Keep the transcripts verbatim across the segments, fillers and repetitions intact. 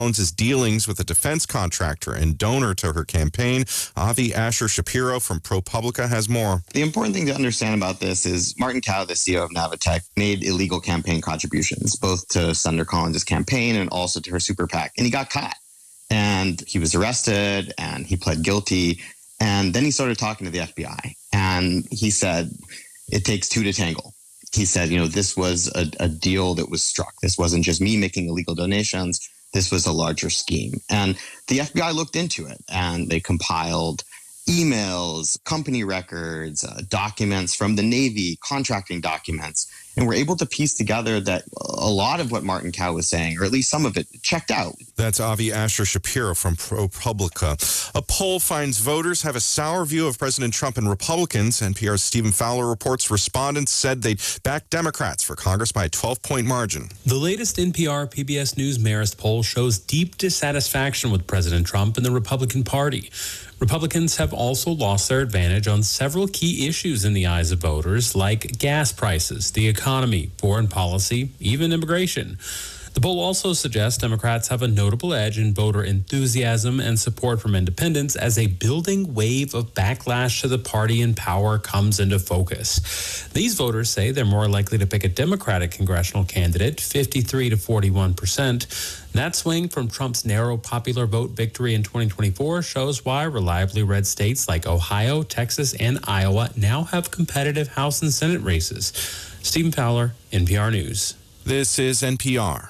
his dealings with a defense contractor and donor to her campaign. Avi Asher Shapiro from ProPublica has more. The important thing to understand about this is Martin Kao, the C E O of Navitech, made illegal campaign contributions, both to Senator Collins' campaign and also to her super PAC. And he got caught. And he was arrested and he pled guilty. And then he started talking to the F B I. And he said, it takes two to tangle. He said, you know, this was a, a deal that was struck. This wasn't just me making illegal donations. This was a larger scheme. And the F B I looked into it and they compiled emails, company records, uh, documents from the Navy, contracting documents, and were able to piece together that a lot of what Martin Kao was saying, or at least some of it, checked out. That's Avi Asher Shapiro from ProPublica. A poll finds voters have a sour view of President Trump and Republicans. N P R's Stephen Fowler reports respondents said they'd back Democrats for Congress by a twelve-point margin. The latest N P R P B S News Marist poll shows deep dissatisfaction with President Trump and the Republican Party. Republicans have also lost their advantage on several key issues in the eyes of voters, like gas prices, the economy, foreign policy, even immigration. The poll also suggests Democrats have a notable edge in voter enthusiasm and support from independents as a building wave of backlash to the party in power comes into focus. These voters say they're more likely to pick a Democratic congressional candidate, fifty-three to forty-one percent. That swing from Trump's narrow popular vote victory in twenty twenty-four shows why reliably red states like Ohio, Texas, and Iowa now have competitive House and Senate races. Stephen Fowler, N P R News. This is N P R.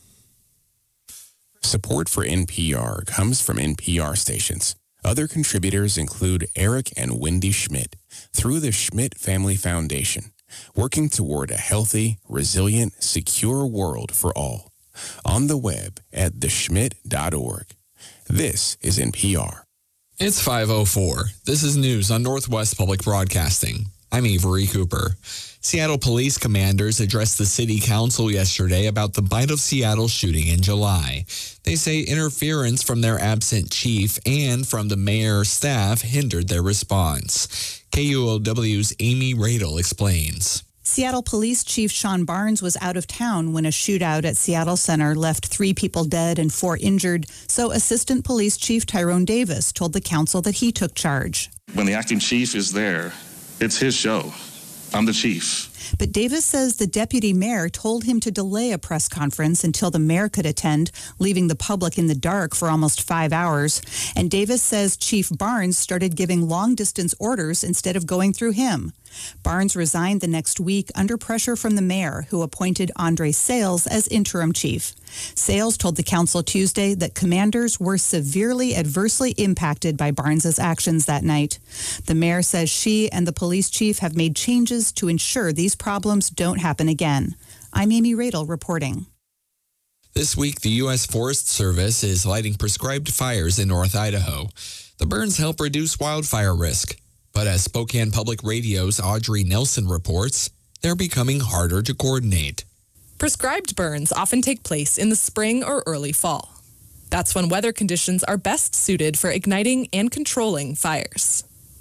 Support for N P R comes from N P R stations. Other contributors include Eric and Wendy Schmidt through the Schmidt Family Foundation, working toward a healthy, resilient, secure world for all. On the web at the schmidt dot org. This is N P R. It's five oh four. This is news on Northwest Public Broadcasting. I'm Avery Cooper. Seattle police commanders addressed the city council yesterday about the Bite of Seattle shooting in July. They say interference from their absent chief and from the mayor's staff hindered their response. K U O W's Amy Radel explains. Seattle Police Chief Sean Barnes was out of town when a shootout at Seattle Center left three people dead and four injured, so Assistant Police Chief Tyrone Davis told the council that he took charge. When the acting chief is there, it's his show. I'm the chief. But Davis says the deputy mayor told him to delay a press conference until the mayor could attend, leaving the public in the dark for almost five hours. And Davis says Chief Barnes started giving long-distance orders instead of going through him. Barnes resigned the next week under pressure from the mayor, who appointed Andre Sales as interim chief. Sales told the council Tuesday that commanders were severely adversely impacted by Barnes's actions that night. The mayor says she and the police chief have made changes to ensure these problems don't happen again. I'm Amy Radel reporting. This week, the U S Forest Service is lighting prescribed fires in North Idaho. The burns help reduce wildfire risk. But as Spokane Public Radio's Audrey Nelson reports, they're becoming harder to coordinate. Prescribed burns often take place in the spring or early fall. That's when weather conditions are best suited for igniting and controlling fires.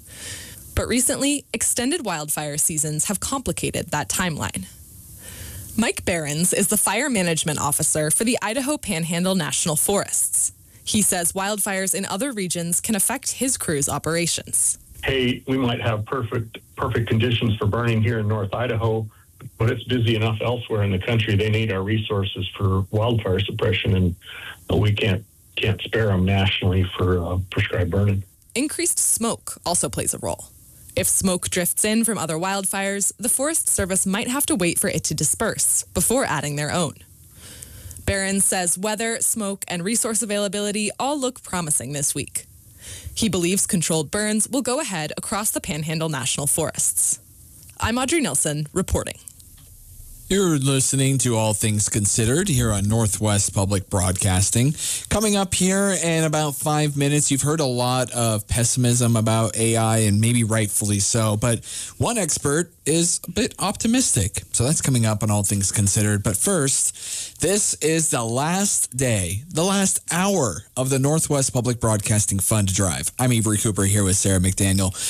But recently, extended wildfire seasons have complicated that timeline. Mike Behrens is the fire management officer for the Idaho Panhandle National Forests. He says wildfires in other regions can affect his crew's operations. Hey, we might have perfect perfect conditions for burning here in North Idaho, but it's busy enough elsewhere in the country. They need our resources for wildfire suppression, and uh, we can't can't spare them nationally for uh, prescribed burning. Increased smoke also plays a role. If smoke drifts in from other wildfires, the Forest Service might have to wait for it to disperse before adding their own. Behrens says weather, smoke, and resource availability all look promising this week. He believes controlled burns will go ahead across the Panhandle National Forests. I'm Audrey Nelson reporting. You're listening to All Things Considered here on Northwest Public Broadcasting. Coming up here in about five minutes, you've heard a lot of pessimism about A I, and maybe rightfully so, but one expert is a bit optimistic. So that's coming up on All Things Considered. But first, this is the last day, the last hour of the Northwest Public Broadcasting Fund Drive. I'm Avery Cooper here with Sarah McDaniel.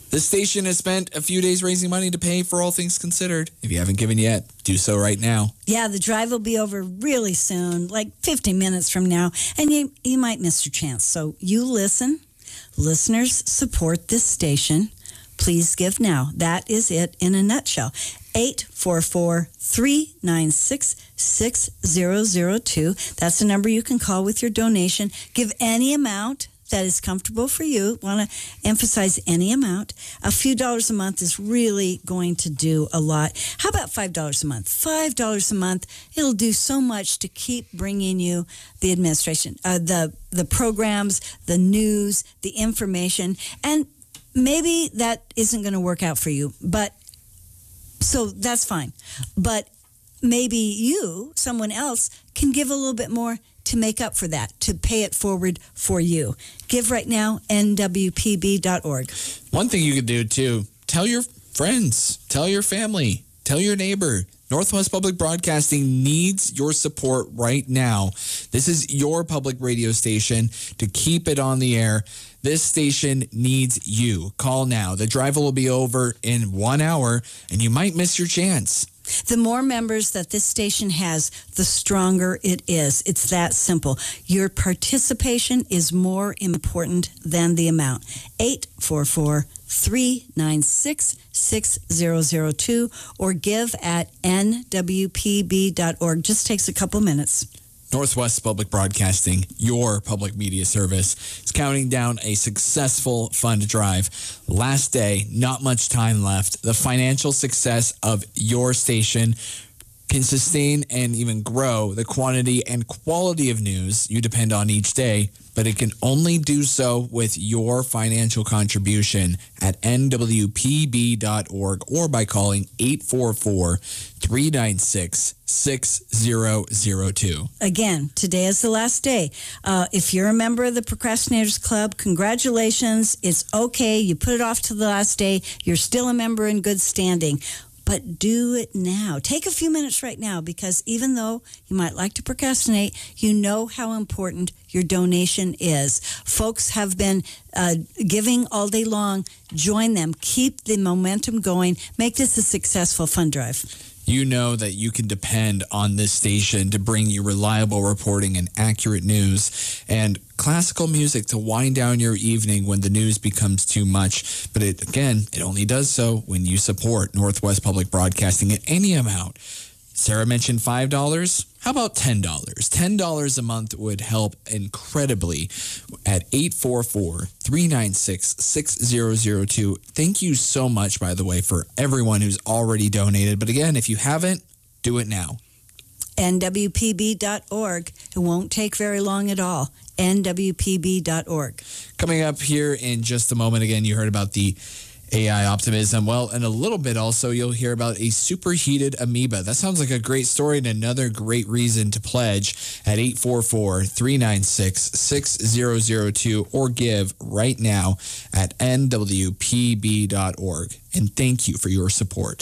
This station has spent a few days raising money to pay for All Things Considered. If you haven't given yet, do so right now. Yeah, the drive will be over really soon, like fifty minutes from now, and you, you might miss your chance. So you listen. Listeners support this station. Please give now. That is it in a nutshell. eight four four, three nine six, six zero zero two. That's the number you can call with your donation. Give any amount that is comfortable for you. Want to emphasize any amount. A few dollars a month is really going to do a lot. How about five dollars a month? five dollars a month. It'll do so much to keep bringing you the administration, uh, the, the programs, the news, the information. And maybe that isn't going to work out for you, but so that's fine. But maybe you, someone else, can give a little bit more to make up for that, to pay it forward for you. Give right now, N W P B dot org. One thing you could do, too, tell your friends, tell your family, tell your neighbor. Northwest Public Broadcasting needs your support right now. This is your public radio station to keep it on the air. This station needs you. Call now. The drive will be over in one hour, and you might miss your chance. The more members that this station has, the stronger it is. It's that simple. Your participation is more important than the amount. eight four four, three nine six, six zero zero two or give at N W P B dot org. Just takes a couple minutes. Northwest Public Broadcasting, your public media service, is counting down a successful fund drive. Last day, not much time left. The financial success of your station can sustain and even grow the quantity and quality of news you depend on each day, but it can only do so with your financial contribution at N W P B dot org or by calling eight four four, three nine six, six zero zero two. Again, today is the last day. Uh, if you're a member of the Procrastinators Club, congratulations. It's okay. You put it off to the last day. You're still a member in good standing. But do it now. Take a few minutes right now, because even though you might like to procrastinate, you know how important your donation is. Folks have been uh, giving all day long. Join them. Keep the momentum going. Make this a successful fund drive. You know that you can depend on this station to bring you reliable reporting and accurate news and classical music to wind down your evening when the news becomes too much. But it, again, it only does so when you support Northwest Public Broadcasting at any amount. Sarah mentioned five dollars. How about ten dollars? ten dollars a month would help incredibly at eight four four, three nine six, six zero zero two. Thank you so much, by the way, for everyone who's already donated. But again, if you haven't, do it now. N W P B dot org. It won't take very long at all. N W P B dot org. Coming up here in just a moment, again, you heard about the A I optimism. Well, in a little bit also, you'll hear about a superheated amoeba. That sounds like a great story and another great reason to pledge at eight four four, three nine six, six zero zero two or give right now at N W P B dot org. And thank you for your support.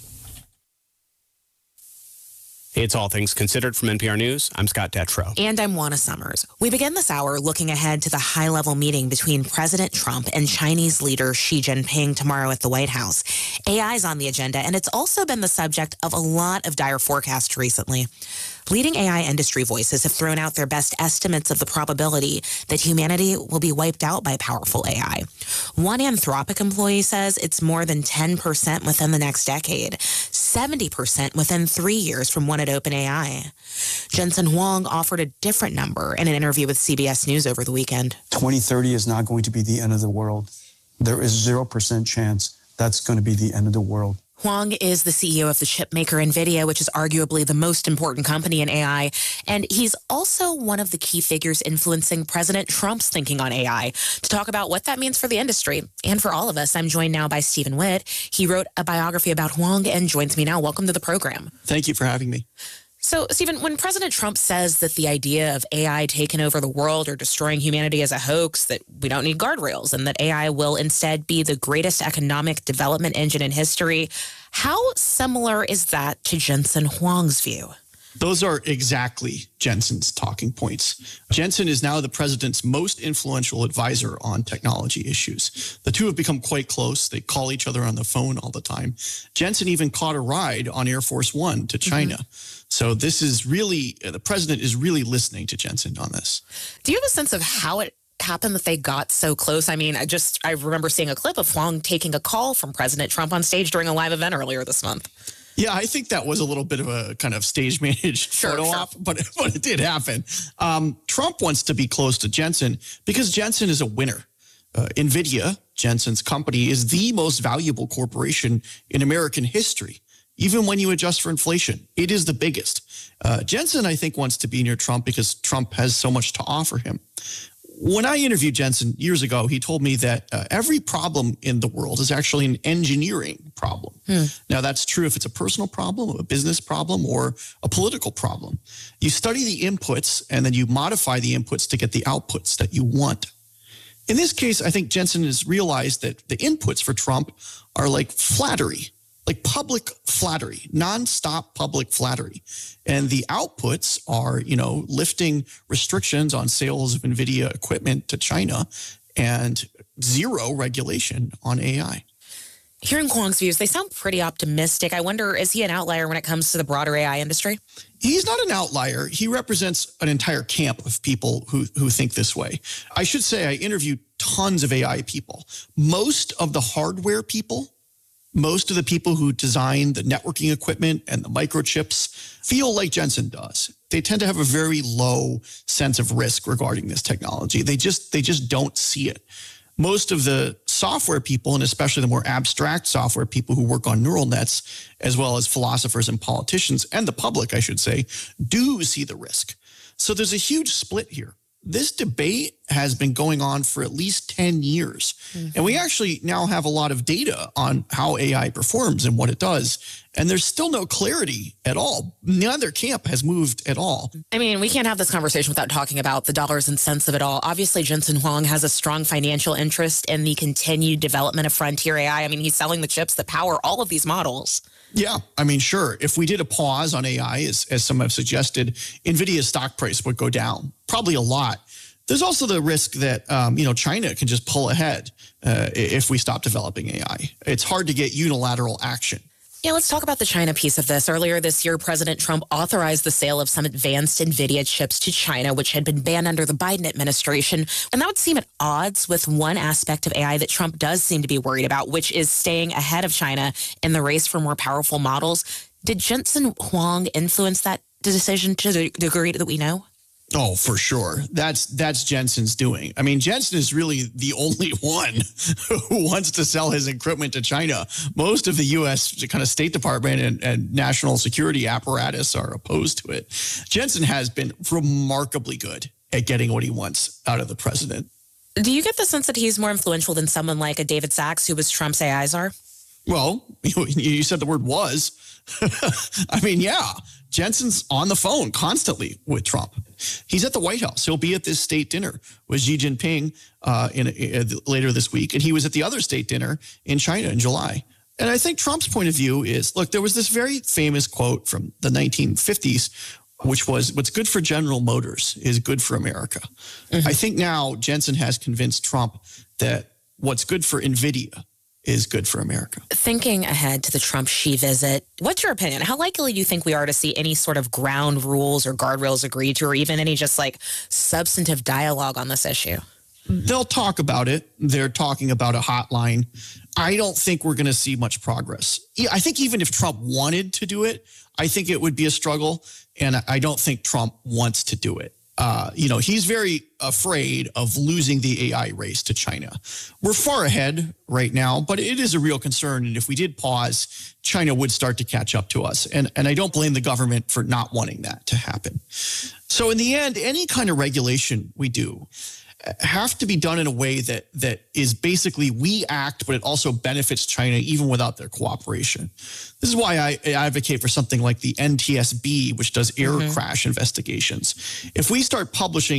It's All Things Considered from N P R News. I'm Scott Detrow. And I'm Juana Summers. We begin this hour looking ahead to the high-level meeting between President Trump and Chinese leader Xi Jinping tomorrow at the White House. A I is on the agenda, and it's also been the subject of a lot of dire forecasts recently. Leading A I industry voices have thrown out their best estimates of the probability that humanity will be wiped out by powerful A I. One Anthropic employee says it's more than ten percent within the next decade, seventy percent within three years from one at OpenAI. Jensen Huang offered a different number in an interview with C B S News over the weekend. twenty thirty is not going to be the end of the world. There is zero percent chance that's going to be the end of the world. Huang is the C E O of the chipmaker NVIDIA, which is arguably the most important company in A I. And he's also one of the key figures influencing President Trump's thinking on A I. To talk about what that means for the industry and for all of us, I'm joined now by Stephen Witt. He wrote a biography about Huang and joins me now. Welcome to the program. Thank you for having me. So, Stephen, when President Trump says that the idea of A I taking over the world or destroying humanity is a hoax, that we don't need guardrails and that A I will instead be the greatest economic development engine in history, how similar is that to Jensen Huang's view? Those are exactly Jensen's talking points. Jensen is now the president's most influential advisor on technology issues. The two have become quite close. They call each other on the phone all the time. Jensen even caught a ride on Air Force One to China. Mm-hmm. So this is really, the president is really listening to Jensen on this. Do you have a sense of how it happened that they got so close? I mean, I just, I remember seeing a clip of Huang taking a call from President Trump on stage during a live event earlier this month. Yeah, I think that was a little bit of a kind of stage managed sure, photo sure. op, but, but it did happen. Um, Trump wants to be close to Jensen because Jensen is a winner. Uh, NVIDIA, Jensen's company, is the most valuable corporation in American history. Even when you adjust for inflation, it is the biggest. Uh, Jensen, I think, wants to be near Trump because Trump has so much to offer him. When I interviewed Jensen years ago, he told me that uh, every problem in the world is actually an engineering problem. Hmm. Now, that's true if it's a personal problem, a business problem, or a political problem. You study the inputs, and then you modify the inputs to get the outputs that you want. In this case, I think Jensen has realized that the inputs for Trump are like flattery, like public flattery, nonstop public flattery. And the outputs are, you know, lifting restrictions on sales of NVIDIA equipment to China and zero regulation on A I. Hearing Huang's views, they sound pretty optimistic. I wonder, is he an outlier when it comes to the broader A I industry? He's not an outlier. He represents an entire camp of people who, who think this way. I should say I interviewed tons of A I people. Most of the hardware people, most of the people who design the networking equipment and the microchips feel like Jensen does. They tend to have a very low sense of risk regarding this technology. They just they just don't see it. Most of the software people, and especially the more abstract software people who work on neural nets, as well as philosophers and politicians, and the public, I should say, do see the risk. So there's a huge split here. This debate has been going on for at least ten years. Mm-hmm. And we actually now have a lot of data on how A I performs and what it does. And there's still no clarity at all. Neither camp has moved at all. I mean, we can't have this conversation without talking about the dollars and cents of it all. Obviously, Jensen Huang has a strong financial interest in the continued development of frontier A I. I mean, he's selling the chips that power all of these models. Yeah, I mean, sure. If we did a pause on A I, as, as some have suggested, NVIDIA's stock price would go down, probably a lot. There's also the risk that, um, you know, China can just pull ahead uh, if we stop developing A I. It's hard to get unilateral action. Yeah, let's talk about the China piece of this. Earlier this year, President Trump authorized the sale of some advanced NVIDIA chips to China, which had been banned under the Biden administration. And that would seem at odds with one aspect of A I that Trump does seem to be worried about, which is staying ahead of China in the race for more powerful models. Did Jensen Huang influence that decision to the degree that we know? Oh, for sure. That's that's Jensen's doing. I mean, Jensen is really the only one who wants to sell his equipment to China. Most of the U S kind of State Department and, and national security apparatus are opposed to it. Jensen has been remarkably good at getting what he wants out of the president. Do you get the sense that he's more influential than someone like a David Sachs, who was Trump's A I czar? Well, you, you said the word was. I mean, yeah, Jensen's on the phone constantly with Trump. He's at the White House. He'll be at this state dinner with Xi Jinping uh, in, in, later this week. And he was at the other state dinner in China in July. And I think Trump's point of view is, look, there was this very famous quote from the nineteen fifties, which was, what's good for General Motors is good for America. Mm-hmm. I think now Jensen has convinced Trump that what's good for NVIDIA is good for America. Thinking ahead to the Trump-Xi visit, what's your opinion? How likely do you think we are to see any sort of ground rules or guardrails agreed to, or even any just like substantive dialogue on this issue? They'll talk about it. They're talking about a hotline. I don't think we're going to see much progress. I think even if Trump wanted to do it, I think it would be a struggle. And I don't think Trump wants to do it. Uh, you know, he's very afraid of losing the A I race to China. We're far ahead right now, but it is a real concern. And if we did pause, China would start to catch up to us. And, and I don't blame the government for not wanting that to happen. So in the end, any kind of regulation we do have to be done in a way that that is basically we act, but it also benefits China even without their cooperation. This is why I, I advocate for something like the N T S B, which does air mm-hmm. crash investigations. If we start publishing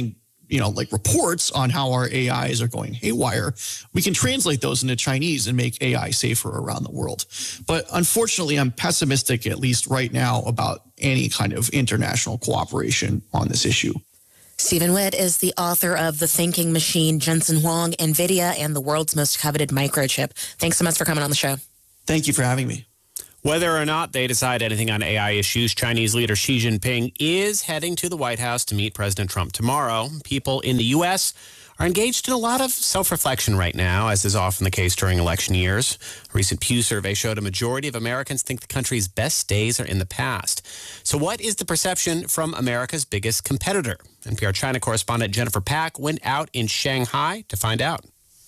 you know, like reports on how our A Is are going haywire, we can translate those into Chinese and make A I safer around the world. But unfortunately, I'm pessimistic, at least right now, about any kind of international cooperation on this issue. Stephen Witt is the author of The Thinking Machine, Jensen Huang, NVIDIA, and the World's Most Coveted Microchip. Thanks so much for coming on the show. Thank you for having me. Whether or not they decide anything on A I issues, Chinese leader Xi Jinping is heading to the White House to meet President Trump tomorrow. People in the U S are engaged in a lot of self-reflection right now, as is often the case during election years. A recent Pew survey showed a majority of Americans think the country's best days are in the past. So what is the perception from America's biggest competitor? N P R China correspondent Jennifer Pak went out in Shanghai to find out.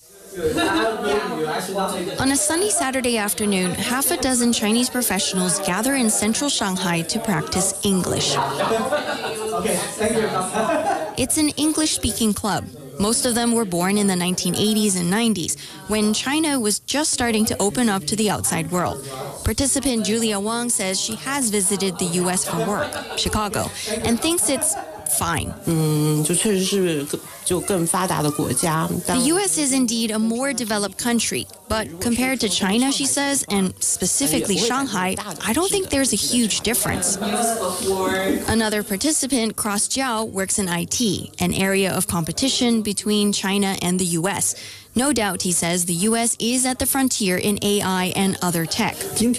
On a sunny Saturday afternoon, half a dozen Chinese professionals gather in central Shanghai to practice English. It's an English-speaking club. Most of them were born in the nineteen eighties and nineties, when China was just starting to open up to the outside world. Participant Julia Wang says she has visited the U S for work, Chicago, and thinks it's fine. The U S is indeed a more developed country, but compared to China, she says, and specifically Shanghai, I don't think there's a huge difference. Another participant, Cross Jiao, works in I T, an area of competition between China and the U S. No doubt, he says, the U S is at the frontier in A I and other tech.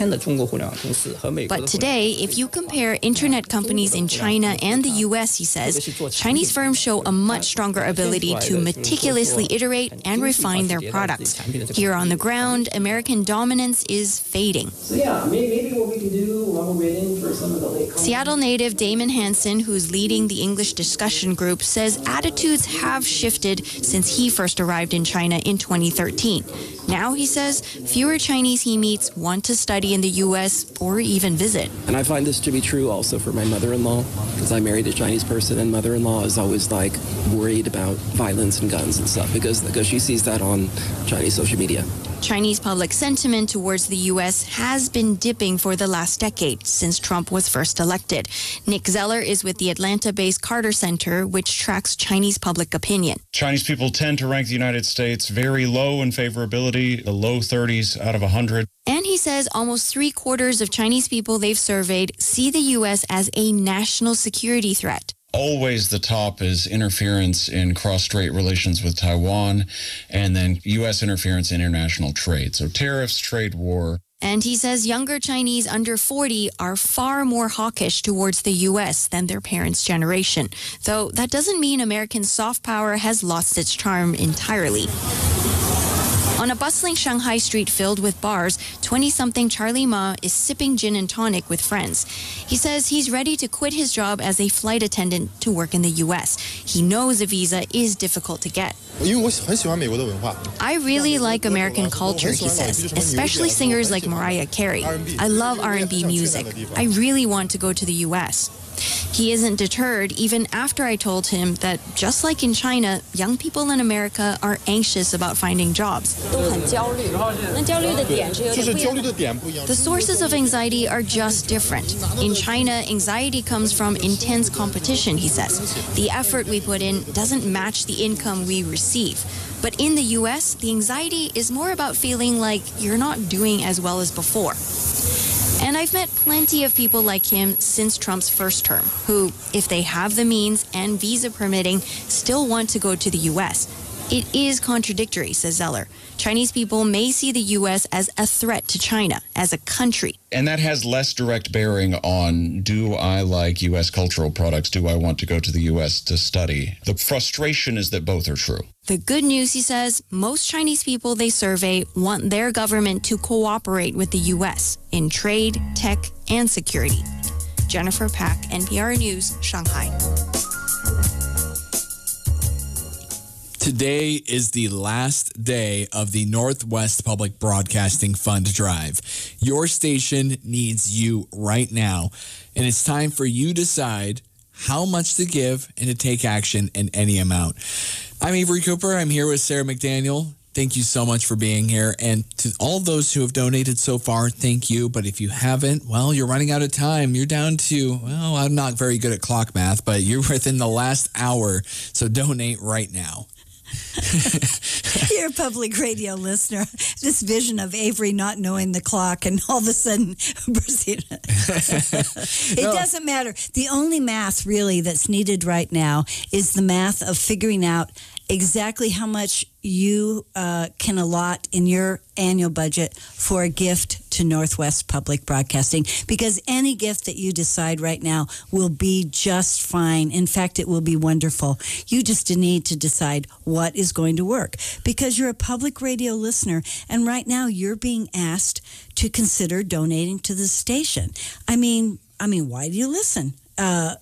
But today, if you compare internet companies in China and the U S, he says, Chinese firms show a much stronger ability to meticulously iterate and refine their products. Here on the ground, American dominance is fading. So yeah, maybe what we can do while we're waiting for some of the late Seattle native Damon Hansen, who's leading the English discussion group, says attitudes have shifted since he first arrived in China in twenty thirteen. Now, he says, fewer Chinese he meets want to study in the U S or even visit. And I find this to be true also for my mother-in-law, because I married a Chinese person, and mother-in-law is always like worried about violence and guns and stuff because, because she sees that on Chinese social media. Chinese public sentiment towards the U S has been dipping for the last decade since Trump was first elected. Nick Zeller is with the Atlanta-based Carter Center, which tracks Chinese public opinion. Chinese people tend to rank the United States very low in favorability, the low thirties out of one hundred. And he says almost three quarters of Chinese people they've surveyed see the U S as a national security threat. Always the top is interference in cross-strait relations with Taiwan, and then U S interference in international trade. So tariffs, trade war. And he says younger Chinese under forty are far more hawkish towards the U S than their parents' generation. Though that doesn't mean American soft power has lost its charm entirely. On a bustling Shanghai street filled with bars, twenty-something Charlie Ma is sipping gin and tonic with friends. He says he's ready to quit his job as a flight attendant to work in the U S. He knows a visa is difficult to get. I really like American culture, he says, especially singers like Mariah Carey. I love R and B music. I really want to go to the U S. He isn't deterred even after I told him that just like in China, young people in America are anxious about finding jobs. The sources of anxiety are just different. In China, anxiety comes from intense competition, he says. The effort we put in doesn't match the income we receive. But in the U S, the anxiety is more about feeling like you're not doing as well as before. And I've met plenty of people like him since Trump's first term, who, if they have the means and visa permitting, still want to go to the U S. It is contradictory, says Zeller. Chinese people may see the U S as a threat to China, as a country. And that has less direct bearing on, do I like U S cultural products? Do I want to go to the U S to study? The frustration is that both are true. The good news, he says, most Chinese people they survey want their government to cooperate with the U S in trade, tech, and security. Jennifer Pak, N P R News, Shanghai. Today is the last day of the Northwest Public Broadcasting Fund Drive. Your station needs you right now, and it's time for you to decide how much to give and to take action in any amount. I'm Avery Cooper. I'm here with Sarah McDaniel. thank you so much for being here. And to all those who have donated so far, thank you. But if you haven't, well, you're running out of time. You're down to, well, I'm not very good at clock math, but you're within the last hour. So donate right now. You're a public radio listener. This vision of Avery not knowing the clock and all of a sudden, it no. doesn't matter. The only math really that's needed right now is the math of figuring out exactly how much you uh, can allot in your annual budget for a gift to Northwest Public Broadcasting, because any gift that you decide right now will be just fine. In fact, it will be wonderful. You just need to decide what is going to work, because you're a public radio listener, and right now you're being asked to consider donating to the station. I mean, I mean, why do you listen? Uh,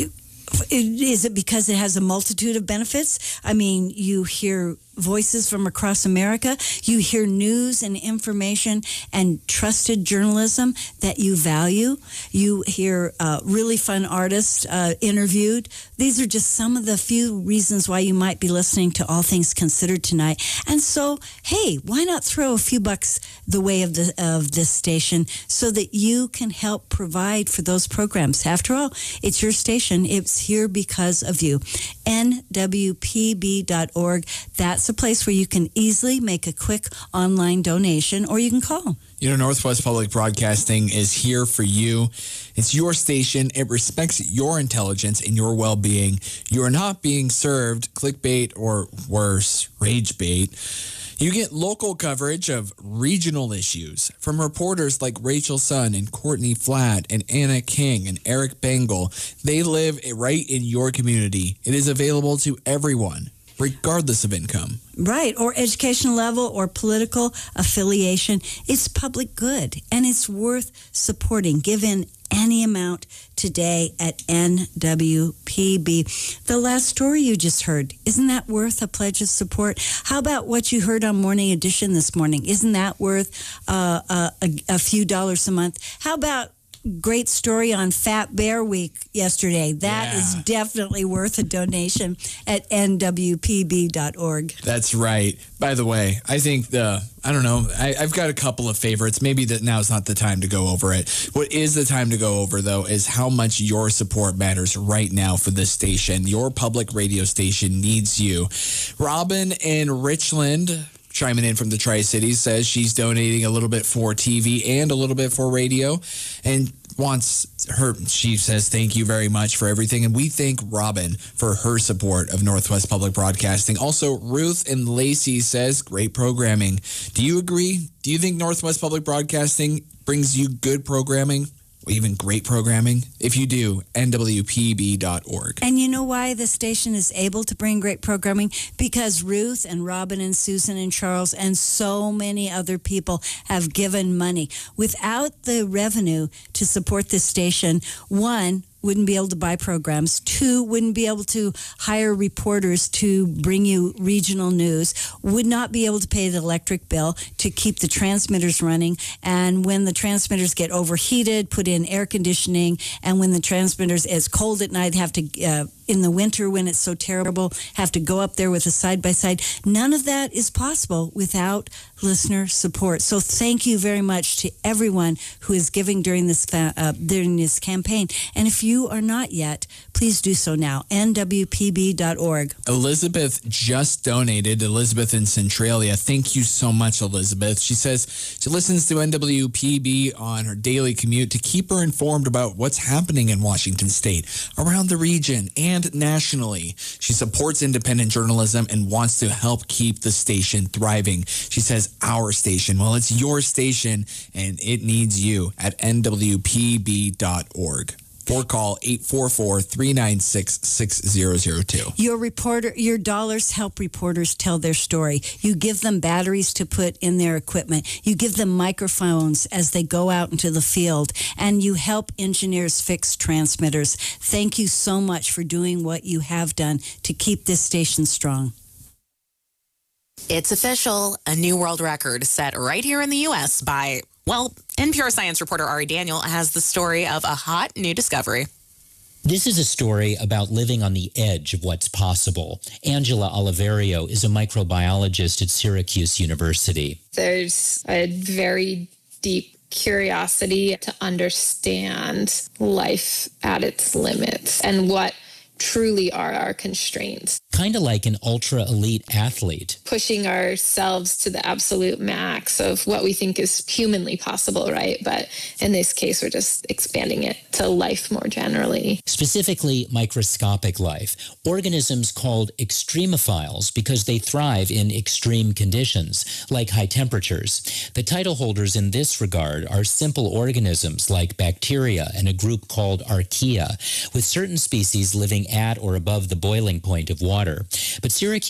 Is it because it has a multitude of benefits? I mean, you hear voices from across America. You hear news and information and trusted journalism that you value. You hear uh, really fun artists uh, interviewed. These are just some of the few reasons why you might be listening to All Things Considered tonight. And so, hey, why not throw a few bucks the way of the of this station so that you can help provide for those programs? After all, it's your station. It's here because of you. N W P B dot org. That's a place where you can easily make a quick online donation, or you can call. You know, Northwest Public Broadcasting is here for you. It's your station. It respects your intelligence and your well-being. You are not being served clickbait or worse, rage bait. You get local coverage of regional issues from reporters like Rachel Sun and Courtney Flatt and Anna King and Eric Bengal. They live right in your community. It is available to everyone, regardless of income. Right, or educational level or political affiliation. It's public good, and it's worth supporting. Give in any amount today at N W P B. The last story you just heard, isn't that worth a pledge of support? How about what you heard on Morning Edition this morning? Isn't that worth uh, a, a, a few dollars a month? How about great story on Fat Bear Week yesterday? That yeah. is definitely worth a donation at N W P B dot org. That's right. By the way, I think the, I don't know, I, I've got a couple of favorites. Maybe that now's not the time to go over it. What is the time to go over, though, is how much your support matters right now for this station. Your public radio station needs you. Robin in Richland, chiming in from the Tri-Cities, says she's donating a little bit for T V and a little bit for radio, and wants her, she says, thank you very much for everything. And we thank Robin for her support of Northwest Public Broadcasting. Also, Ruth and Lacey says, great programming. Do you agree? Do you think Northwest Public Broadcasting brings you good programming? Even great programming? If you do, N W P B dot org. And you know why the station is able to bring great programming? Because Ruth and Robin and Susan and Charles and so many other people have given money. Without the revenue to support this station, one, wouldn't be able to buy programs. Two, wouldn't be able to hire reporters to bring you regional news. Would not be able to pay the electric bill to keep the transmitters running. And when the transmitters get overheated, put in air conditioning. And when the transmitters, it's cold at night, have to, uh, in the winter when it's so terrible, have to go up there with a side-by-side. None of that is possible without listener support. So thank you very much to everyone who is giving during this uh, during this campaign. And if you are not yet, please do so now. N W P B dot org. Elizabeth just donated. Elizabeth in Centralia. Thank you so much, Elizabeth. She says she listens to N W P B on her daily commute to keep her informed about what's happening in Washington State, around the region, and nationally. She supports independent journalism and wants to help keep the station thriving. She says, our station. Well, it's your station, and it needs you at N W P B dot org. Or call eight four four, three nine six, six zero zero two. Your reporter, your dollars help reporters tell their story. You give them batteries to put in their equipment. You give them microphones as they go out into the field. And you help engineers fix transmitters. Thank you so much for doing what you have done to keep this station strong. It's official. A new world record set right here in the U S by, well, N P R science reporter Ari Daniel has the story of a hot new discovery. This is a story about living on the edge of what's possible. Angela Oliverio is a microbiologist at Syracuse University. There's a very deep curiosity to understand life at its limits and what truly are our constraints. Kind of like an ultra elite athlete. Pushing ourselves to the absolute max of what we think is humanly possible, right? But in this case, we're just expanding it to life more generally. Specifically, microscopic life. Organisms called extremophiles because they thrive in extreme conditions, like high temperatures. The title holders in this regard are simple organisms like bacteria and a group called archaea, with certain species living at or above the boiling point of water. But Syracuse